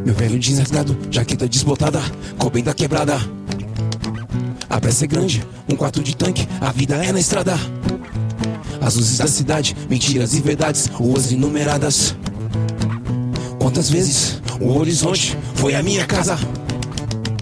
Meu velho jeans rasgado, jaqueta desbotada, Coben da quebrada. A pressa é grande, um quarto de tanque, a vida é na estrada. As luzes da cidade, mentiras e verdades, ruas enumeradas. Quantas vezes o horizonte foi a minha casa?